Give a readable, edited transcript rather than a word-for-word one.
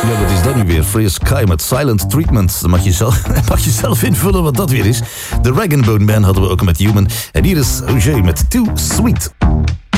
Ja, wat is dat nu weer? Freya Sky met Silent Treatment. Dan mag je zelf invullen wat dat weer is. De Rag & Bone Band hadden we ook met Human. En hier is Roger met Too Sweet.